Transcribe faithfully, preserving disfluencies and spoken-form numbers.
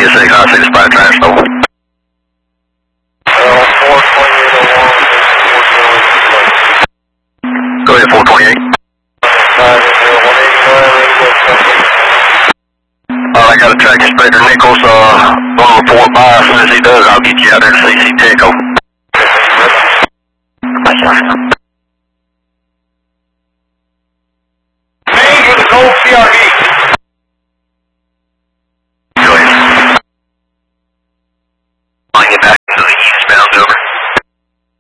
G six, I see the spider trash though. Uh, four twenty-eight oh one, Go ahead, four twenty-eight. Uh, I got to track Inspector Nichols, uh, gonna report by. As soon as he does, I'll get you out there to C C Teco. Name for the Gold C R V.